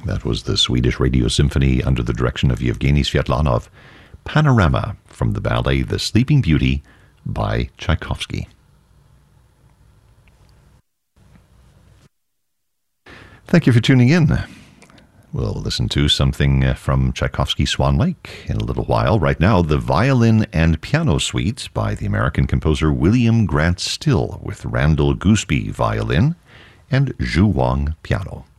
That was the Swedish Radio Symphony under the direction of Yevgeny Svetlanov. Panorama from the ballet The Sleeping Beauty by Tchaikovsky. Thank you for tuning in. We'll listen to something from Tchaikovsky's Swan Lake in a little while. Right now, the Violin and Piano Suite by the American composer William Grant Still with Randall Gooseby violin and Zhu Wang piano.